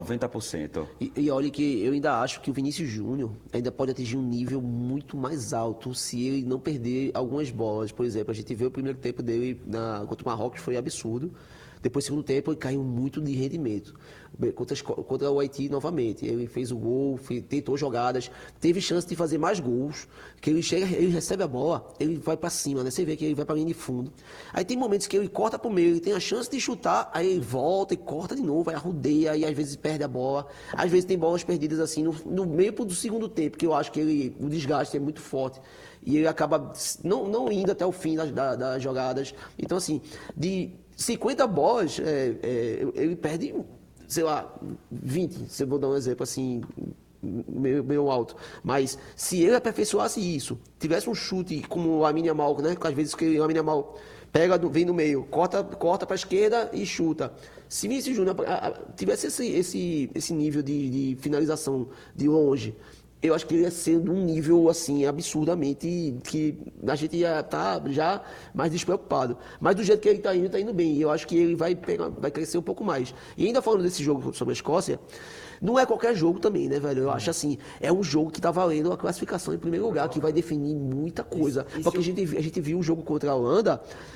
90%. E olha que eu ainda acho que o Vinícius Júnior ainda pode atingir um nível muito mais alto se ele não perder algumas bolas. Por exemplo, a gente vê o primeiro tempo dele contra o Marrocos, foi absurdo. Depois, segundo tempo, ele caiu muito de rendimento. Contra o Haiti, novamente. Ele fez o gol, tentou jogadas, teve chance de fazer mais gols. Que ele chega, ele recebe a bola, ele vai pra cima, né? Você vê que ele vai pra linha de fundo. Aí tem momentos que ele corta pro meio, ele tem a chance de chutar, aí ele volta e corta de novo, aí arrudeia, e às vezes perde a bola. Às vezes tem bolas perdidas assim no meio do segundo tempo, que eu acho que o desgaste é muito forte. E ele acaba não indo até o fim das jogadas. Então, assim, de 50 bolas, ele perde, sei lá, 20, se eu vou dar um exemplo assim, meio alto. Mas se ele aperfeiçoasse isso, tivesse um chute como o Lamine Yamal, né? Às vezes que o Lamine Yamal vem no meio, corta para a esquerda e chuta. Se Vinícius Júnior tivesse esse nível de finalização de longe, eu acho que ele ia sendo um nível, assim, absurdamente, que a gente ia estar já mais despreocupado. Mas do jeito que ele está indo bem. E eu acho que ele vai crescer um pouco mais. E ainda falando desse jogo sobre a Escócia, não é qualquer jogo também, né, velho? Eu acho assim, é um jogo que está valendo a classificação em primeiro lugar, que vai definir muita coisa. Porque a gente viu o jogo contra a Holanda,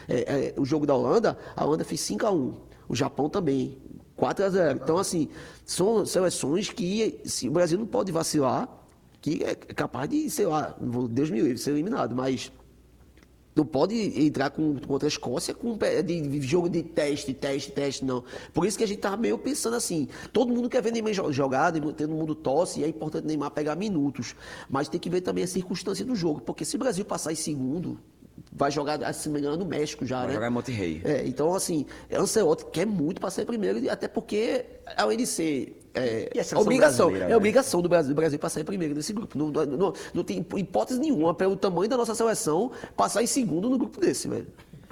o jogo da Holanda, a Holanda fez 5-1. O Japão também, 4-0. Então, assim, são seleções que o Brasil não pode vacilar, que é capaz de, sei lá, Deus me livre, ser eliminado, mas não pode entrar contra a Escócia de jogo de teste, não. Por isso que a gente tá meio pensando assim, todo mundo quer ver Neymar jogar, todo mundo tosse, e é importante Neymar pegar minutos, mas tem que ver também a circunstância do jogo, porque se o Brasil passar em segundo, vai jogar, se não me engano, no México já, vai né? Vai jogar em Monterrey. Então, assim, Ancelotti quer muito passar em primeiro, até porque, além de ser obrigação do Brasil passar em primeiro nesse grupo. Não tem hipótese nenhuma, pelo tamanho da nossa seleção, passar em segundo no grupo desse, velho.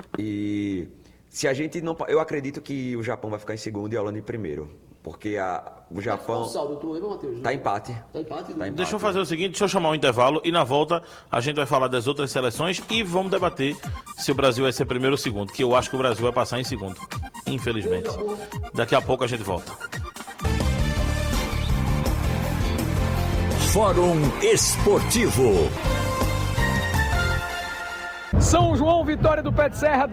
E se a gente não... Eu acredito que o Japão vai ficar em segundo e a Holanda em primeiro. Porque o Japão... Tu lembra, Matheus? Tá empate. Tá empate? Tá empate. Deixa eu fazer o seguinte, deixa eu chamar um intervalo e na volta a gente vai falar das outras seleções e vamos debater se o Brasil vai ser primeiro ou segundo, que eu acho que o Brasil vai passar em segundo, infelizmente. Daqui a pouco a gente volta. Fórum Esportivo. São João, Vitória do Pé de Serra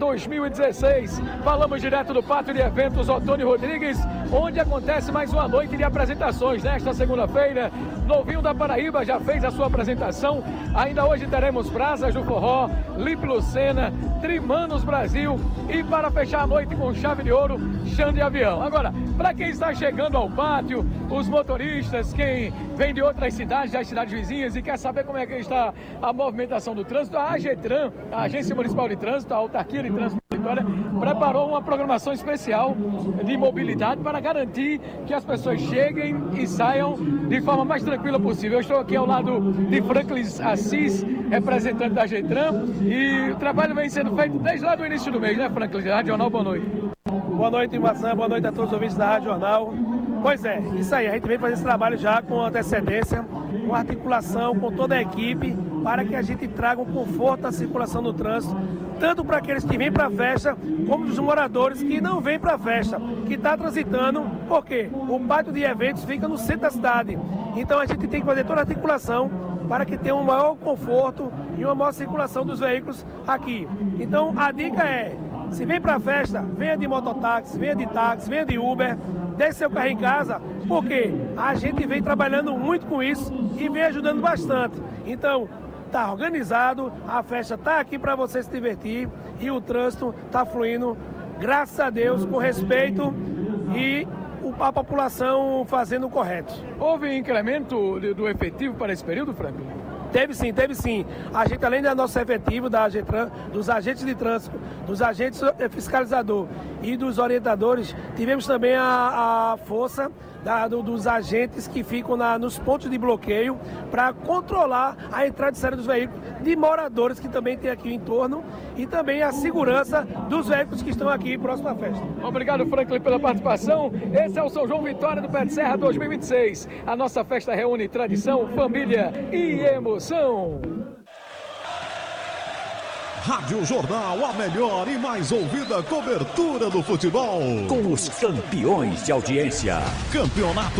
2016. Falamos direto do Pátio de Eventos Otônio Rodrigues, onde acontece mais uma noite de apresentações. Nesta segunda-feira, Novinho da Paraíba já fez a sua apresentação. Ainda hoje teremos Brasas do Forró, Lipe Lucena, Trimanos Brasil e para fechar a noite com chave de ouro, Xande Avião. Agora, para quem está chegando ao pátio, os motoristas, quem vem de outras cidades, das cidades vizinhas e quer saber como é que está a movimentação do trânsito, a AGETRAN, a Agência Municipal de Trânsito, a Autarquia de Trânsito de Vitória, preparou uma programação especial de mobilidade para garantir que as pessoas cheguem e saiam de forma mais tranquila possível. Eu estou aqui ao lado de Franklin Assis, representante da AGETRAN, e o trabalho vem sendo feito desde lá do início do mês, né, Franklin? Rádio Jornal, boa noite. Boa noite, Maçã, boa noite a todos os ouvintes da Rádio Jornal. Pois é, isso aí, a gente vem fazer esse trabalho já com antecedência, com articulação, com toda a equipe, para que a gente traga um conforto à circulação do trânsito, tanto para aqueles que vêm para a festa, como dos moradores que não vêm para a festa, que está transitando, porque o pátio de eventos fica no centro da cidade. Então a gente tem que fazer toda a articulação para que tenha um maior conforto e uma maior circulação dos veículos aqui. Então a dica é, se vem para a festa, venha de mototáxi, venha de táxi, venha de Uber, deixe seu carro em casa, porque a gente vem trabalhando muito com isso e vem ajudando bastante. Então, está organizado, a festa está aqui para você se divertir e o trânsito está fluindo, graças a Deus, com respeito e a população fazendo o correto. Houve incremento do efetivo para esse período, Franklin? Teve sim. A gente, além do nosso efetivo, da AGETRAN, dos agentes de trânsito, dos agentes fiscalizador e dos orientadores, tivemos também a força dos agentes que ficam nos pontos de bloqueio para controlar a entrada e saída dos veículos, de moradores que também tem aqui em torno, e também a segurança dos veículos que estão aqui próximo à festa. Obrigado, Franklin, pela participação. Esse é o São João Vitória do Pé de Serra 2026. A nossa festa reúne tradição, família e emoção. Rádio Jornal, a melhor e mais ouvida cobertura do futebol. Com os campeões de audiência. Campeonato